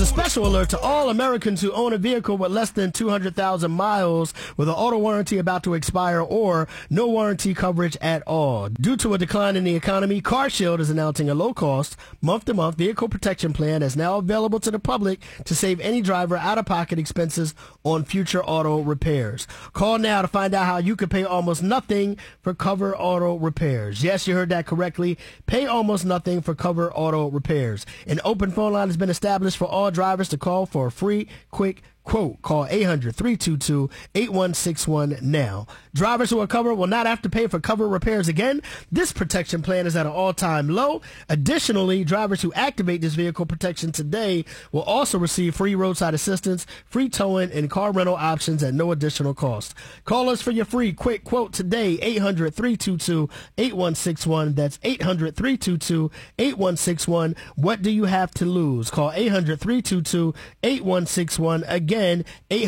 a special alert to all Americans who own a vehicle with less than 200,000 miles with an auto warranty about to expire or no warranty coverage at all. Due to a decline in the economy, CarShield is announcing a low-cost, month-to-month vehicle protection plan that's now available to the public to save any driver out-of-pocket expenses on future auto repairs. Call now to find out how you can pay almost nothing for covered auto repairs. Yes, you heard that correctly. Pay almost nothing for covered auto repairs. An open phone line has been established for all drivers to call for a free, quick quote. Call 800-322-8161 now. Drivers who are covered will not have to pay for covered repairs again. This protection plan is at an all-time low. Additionally, drivers who activate this vehicle protection today will also receive free roadside assistance, free towing, and car rental options at no additional cost. Call us for your free quick quote today, 800-322-8161. That's 800-322-8161. What do you have to lose? Call 800-322-8161. Again,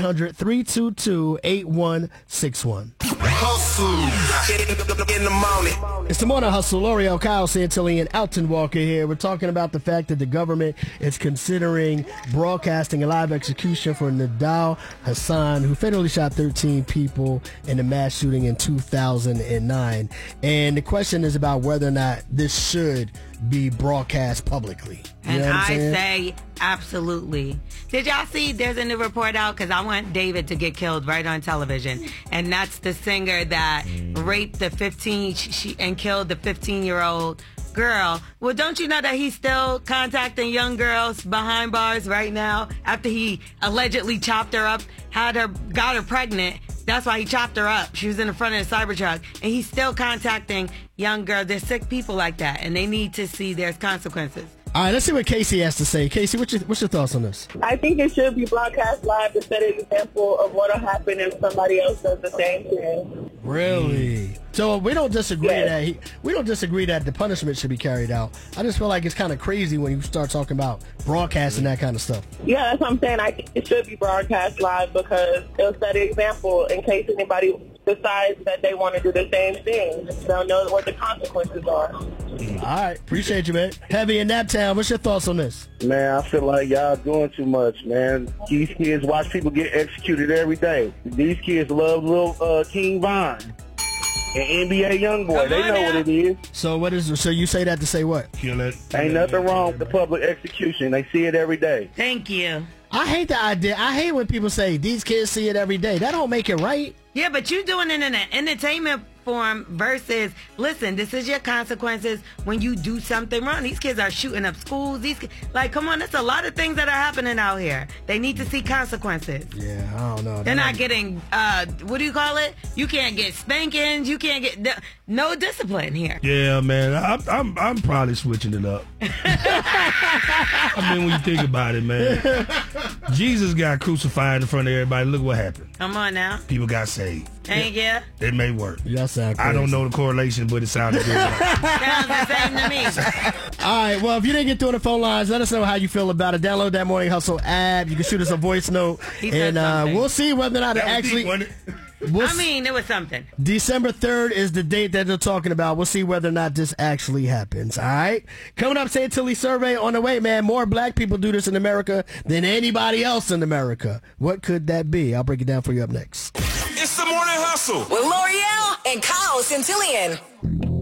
800-322-8161. Hustle in the morning. It's the Morning Hustle. L'Oreal, Kyle Santilli, and Alton Walker here. We're talking about the fact that the government is considering broadcasting a live execution for Nidal Hasan, who fatally shot 13 people in a mass shooting in 2009. And the question is about whether or not this should be broadcast publicly. And I say absolutely. Did y'all see there's a new report out? Because I want David to get killed right on television. And that's the singer that raped the 15 and killed the 15-year-old girl. Well, don't you know that he's still contacting young girls behind bars right now after he allegedly chopped her up, got her pregnant? That's why he chopped her up. She was in the front of the Cybertruck. And he's still contacting young girls. There's sick people like that, and they need to see there's consequences. All right, let's see what Casey has to say. Casey, what's your thoughts on this? I think it should be broadcast live to set an example of what will happen if somebody else does the same thing. Really? So we don't disagree that the punishment should be carried out. I just feel like it's kind of crazy when you start talking about broadcasting that kind of stuff. Yeah, that's what I'm saying. I think it should be broadcast live because it'll set an example in case anybody decides that they want to do the same thing. They'll know what the consequences are. All right. Appreciate you, man. Heavy in Naptown, what's your thoughts on this? Man, I feel like y'all doing too much, man. These kids watch people get executed every day. These kids love little King Von and NBA Youngboy. They know what it is. So you say that to say what? Kill it. Ain't nothing wrong with the public execution. They see it every day. Thank you. I hate the idea. I hate when people say these kids see it every day. That don't make it right. Yeah, but you're doing it in an entertainment form versus, listen, this is your consequences when you do something wrong. These kids are shooting up schools. Come on, there's a lot of things that are happening out here. They need to see consequences. Yeah, I don't know. They're not getting, what do you call it? You can't get spankings. You can't get no discipline here. Yeah, man, I'm probably switching it up. I mean, when you think about it, man, Jesus got crucified in front of everybody. Look what happened. Come on now. People got saved. Thank you. It may work. Y'all sound crazy. I don't know the correlation, but it sounded good. Sounds the same to me. All right, well, if you didn't get through the phone lines, let us know how you feel about it. Download that Morning Hustle app. You can shoot us a voice note. And we'll see whether or not it actually... it was something. December 3rd is the date that they're talking about. We'll see whether or not this actually happens. All right? Coming up, Santilli survey on the way, man. More black people do this in America than anybody else in America. What could that be? I'll break it down for you up next. It's the Morning Hustle with L'Oreal and Kyle Santillian.